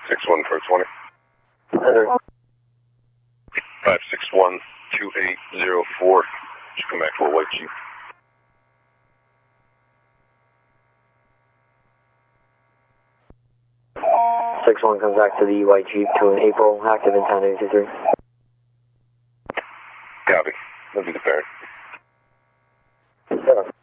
61 for 20. 561-2804. Just come back to a white Jeep. 61 comes back to the white Jeep to an April, active in 1083. Copy. That'll be the parent. Yeah.